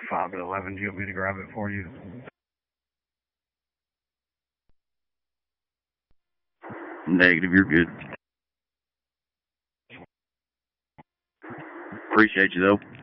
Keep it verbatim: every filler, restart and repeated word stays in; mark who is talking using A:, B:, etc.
A: five and eleven. Do you want me to grab it for you?
B: Negative, you're good. Appreciate you, though.